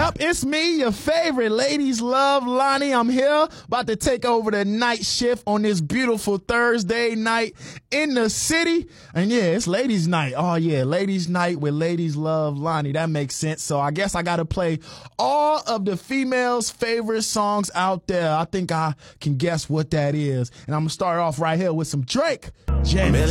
Yep, it's me, your favorite Ladies Love Lonnie. I'm here about to take over the night shift on this beautiful Thursday night in the city. And yeah, it's Ladies Night. Oh yeah, Ladies Night with Ladies Love Lonnie. That makes sense. So I guess I got to play all of the females' favorite songs out there. I think I can guess what that is. And I'm going to start off right here with some Drake. Janet.